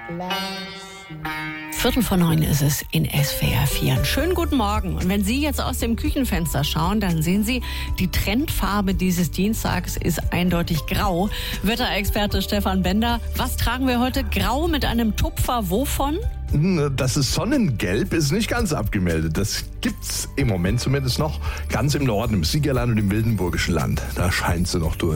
8:45 ist es in SWR 4. Einen schönen guten Morgen. Und wenn Sie jetzt aus dem Küchenfenster schauen, dann sehen Sie, die Trendfarbe dieses Dienstags ist eindeutig grau. Wetterexperte Stefan Bender, was tragen wir heute? Grau mit einem Tupfer wovon? Das ist Sonnengelb, ist nicht ganz abgemeldet. Das gibt's im Moment zumindest noch ganz im Norden, im Siegerland und im Wildenburgischen Land. Da scheint sie noch durch.